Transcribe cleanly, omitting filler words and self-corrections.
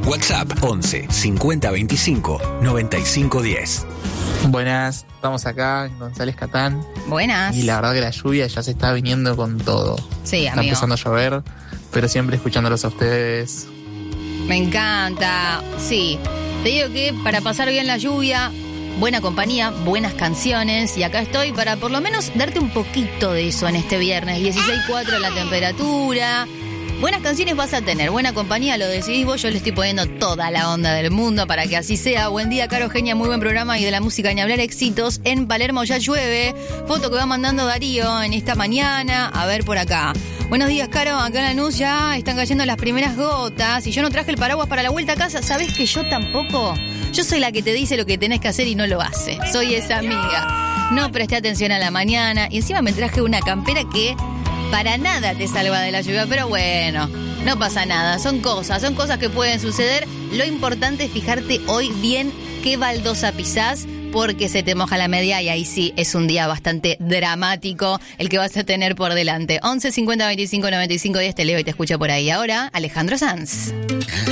WhatsApp 11 50 25 95 10. Buenas, estamos acá en González Catán. Buenas. Y la verdad que la lluvia ya se está viniendo con todo. Sí, está amigo. empezando a llover, pero siempre escuchándolos a ustedes. Me encanta. Sí, te digo que para pasar bien la lluvia, buena compañía, buenas canciones. Y acá estoy para por lo menos darte un poquito de eso en este viernes. 16.4 la temperatura. Buenas canciones vas a tener, buena compañía, lo decidís vos. Yo le estoy poniendo toda la onda del mundo para que así sea. Buen día, Caro Genia, muy buen programa. Y de la música ni hablar, éxitos. En Palermo ya llueve. Foto que va mandando Darío en esta mañana. A ver por acá. Buenos días, Caro. Acá en Lanús ya están cayendo las primeras gotas. Y yo no traje el paraguas para la vuelta a casa. ¿Sabés que yo tampoco? Yo soy la que te dice lo que tenés que hacer y no lo hace. Soy esa amiga. No presté atención a la mañana. Y encima me traje una campera que para nada te salva de la lluvia. Pero bueno, no pasa nada. Son cosas que pueden suceder. Lo importante es fijarte hoy bien qué baldosa pisás, porque se te moja la media y ahí sí es un día bastante dramático el que vas a tener por delante. 11 50 25 95 10, te leo y te escucho por ahí. Ahora, Alejandro Sanz.